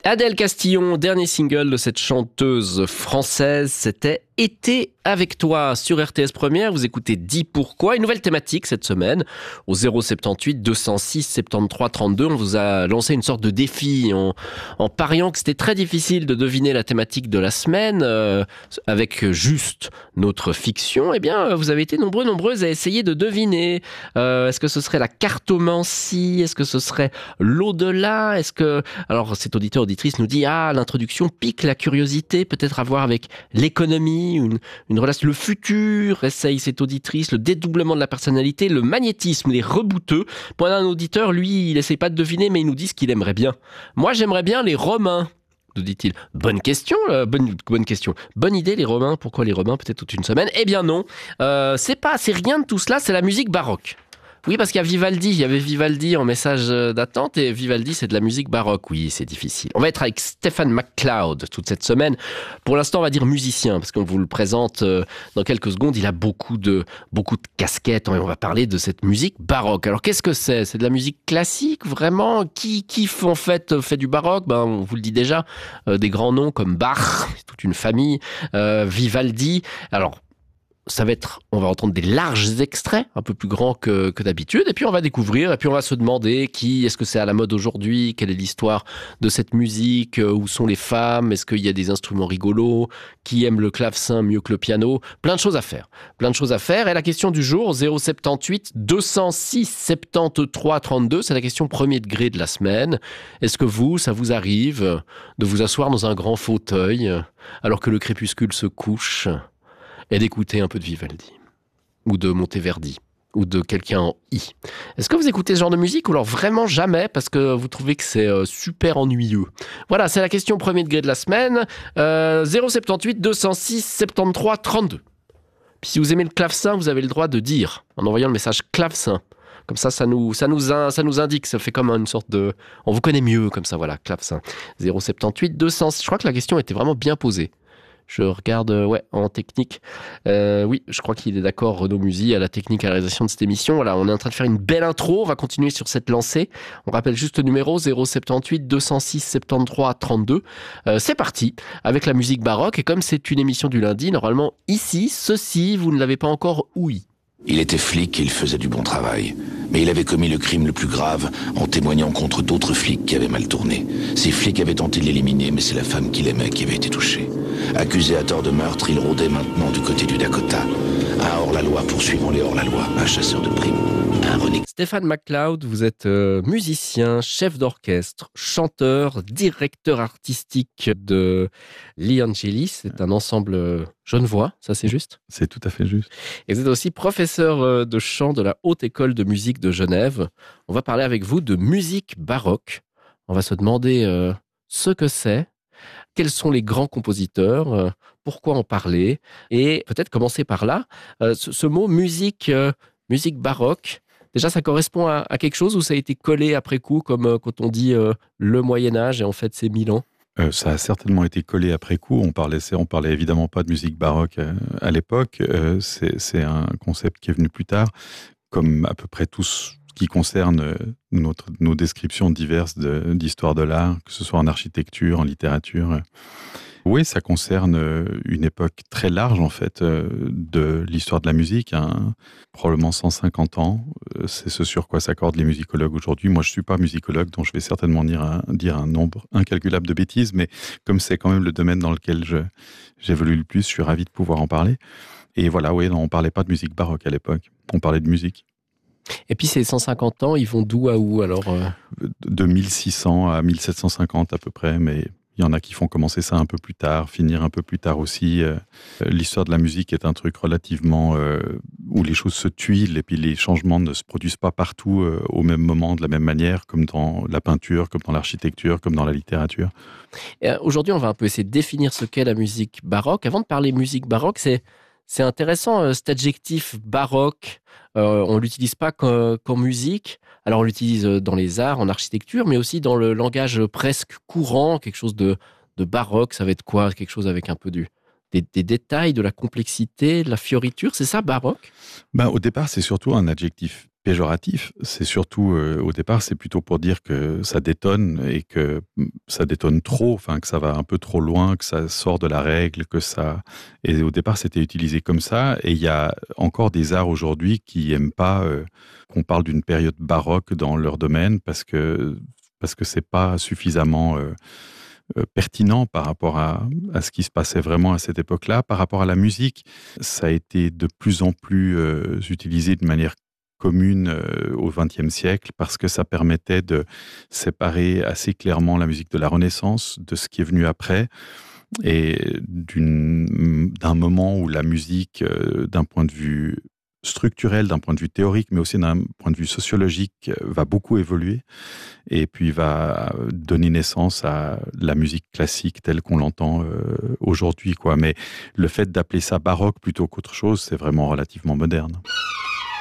Adèle Castillon, dernier single de cette chanteuse française, c'était « Été avec toi » sur RTS Première. Vous écoutez « Dis pourquoi ». Une nouvelle thématique cette semaine. Au 078 206 73 32, on vous a lancé une sorte de défi en pariant que c'était très difficile de deviner la thématique de la semaine avec juste notre fiction. Eh bien, vous avez été nombreuses à essayer de deviner. Est-ce que ce serait la cartomancie? Est-ce que ce serait l'au-delà? Alors, cet auditrice nous dit « Ah, l'introduction pique la curiosité, peut-être à voir avec l'économie, une relation, le futur », essaye cette auditrice, le dédoublement de la personnalité, le magnétisme, les rebouteux. Pour un auditeur, lui, il n'essaye pas de deviner, mais il nous dit ce qu'il aimerait bien. Moi, j'aimerais bien les Romains, nous dit-il. Bonne question, bonne question. Bonne idée, les Romains. Pourquoi les Romains? Peut-être toute une semaine. Eh bien non, c'est rien de tout cela, c'est la musique baroque. Oui, parce qu'il y a Vivaldi. Il y avait Vivaldi en message d'attente et Vivaldi, c'est de la musique baroque. Oui, c'est difficile. On va être avec Stephen McCloud toute cette semaine. Pour l'instant, on va dire musicien parce qu'on vous le présente dans quelques secondes. Il a beaucoup de casquettes et on va parler de cette musique baroque. Alors, qu'est-ce que c'est? C'est de la musique classique, vraiment? Qui en fait fait du baroque? On vous le dit déjà. Des grands noms comme Bach, toute une famille. Vivaldi. Alors, on va entendre des larges extraits, un peu plus grands que d'habitude, et puis on va découvrir, et puis on va se demander est-ce que c'est à la mode aujourd'hui, quelle est l'histoire de cette musique, où sont les femmes, est-ce qu'il y a des instruments rigolos, qui aime le clavecin mieux que le piano, plein de choses à faire, et la question du jour, 078 206 73 32, c'est la question premier degré de la semaine. Est-ce que ça vous arrive de vous asseoir dans un grand fauteuil, alors que le crépuscule se couche, et d'écouter un peu de Vivaldi, ou de Monteverdi, ou de quelqu'un en I? Est-ce que vous écoutez ce genre de musique, ou alors vraiment jamais, parce que vous trouvez que c'est super ennuyeux? Voilà, c'est la question premier degré de la semaine. 078 206 73 32. Puis si vous aimez le clavecin, vous avez le droit de dire, en envoyant le message clavecin. Comme ça nous indique, ça fait comme une sorte de... On vous connaît mieux, comme ça, voilà, clavecin. 078 206, je crois que la question était vraiment bien posée. Je regarde, en technique. Oui, je crois qu'il est d'accord, Renaud Musy, à la technique, à la réalisation de cette émission. Voilà, on est en train de faire une belle intro. On va continuer sur cette lancée. On rappelle juste le numéro 078 206 73 32. C'est parti avec la musique baroque. Et comme c'est une émission du lundi, normalement, ici, ceci, vous ne l'avez pas encore ouï. Il était flic et il faisait du bon travail. Mais il avait commis le crime le plus grave en témoignant contre d'autres flics qui avaient mal tourné. Ces flics avaient tenté de l'éliminer, mais c'est la femme qu'il aimait qui avait été touchée. Accusé à tort de meurtre, il rôdait maintenant du côté du Dakota. Un hors-la-loi poursuivant les hors-la-loi, un chasseur de primes, un rené. Stephen McCloud, vous êtes musicien, chef d'orchestre, chanteur, directeur artistique de Lee Angelis. C'est un ensemble genevois, ça c'est juste? C'est tout à fait juste. Et vous êtes aussi professeur de chant de la Haute École de musique de Genève. On va parler avec vous de musique baroque. On va se demander ce que c'est, quels sont les grands compositeurs, pourquoi en parler, et peut-être commencer par là. Ce mot musique baroque, déjà ça correspond à quelque chose ou ça a été collé après coup, comme quand on dit le Moyen-Âge et en fait c'est 1000 ans? Ça a certainement été collé après coup. On parlait évidemment pas de musique baroque à l'époque. C'est un concept qui est venu plus tard, comme à peu près tout ce qui concerne nos descriptions diverses d'histoire de l'art, que ce soit en architecture, en littérature. Oui, ça concerne une époque très large, en fait, de l'histoire de la musique, probablement 150 ans. C'est ce sur quoi s'accordent les musicologues aujourd'hui. Moi, je ne suis pas musicologue, donc je vais certainement dire un nombre incalculable de bêtises, mais comme c'est quand même le domaine dans lequel j'évolue le plus, je suis ravi de pouvoir en parler. Et voilà, oui, non, on ne parlait pas de musique baroque à l'époque, on parlait de musique. Et puis ces 150 ans, ils vont d'où à où alors De 1600 à 1750 à peu près, mais... Il y en a qui font commencer ça un peu plus tard, finir un peu plus tard aussi. L'histoire de la musique est un truc relativement où les choses se tuilent et puis les changements ne se produisent pas partout au même moment, de la même manière, comme dans la peinture, comme dans l'architecture, comme dans la littérature. Aujourd'hui, on va un peu essayer de définir ce qu'est la musique baroque. Avant de parler musique baroque, c'est intéressant cet adjectif baroque. On ne l'utilise pas qu'en musique. Alors on l'utilise dans les arts, en architecture, mais aussi dans le langage presque courant, quelque chose de baroque. Ça va être quoi? Quelque chose avec un peu des détails, de la complexité, de la fioriture. C'est ça, baroque? Au départ, c'est surtout un adjectif péjoratif. C'est surtout, au départ, c'est plutôt pour dire que ça détonne et que ça détonne trop, enfin, que ça va un peu trop loin, que ça sort de la règle, que ça... Et au départ, c'était utilisé comme ça. Et il y a encore des arts aujourd'hui qui aiment pas qu'on parle d'une période baroque dans leur domaine parce que c'est pas suffisamment pertinent par rapport à ce qui se passait vraiment à cette époque-là. Par rapport à la musique, ça a été de plus en plus utilisé de manière commune au XXe siècle parce que ça permettait de séparer assez clairement la musique de la Renaissance de ce qui est venu après et d'un moment où la musique, d'un point de vue structurel, d'un point de vue théorique, mais aussi d'un point de vue sociologique, va beaucoup évoluer et puis va donner naissance à la musique classique telle qu'on l'entend aujourd'hui, quoi. Mais le fait d'appeler ça baroque plutôt qu'autre chose, c'est vraiment relativement moderne.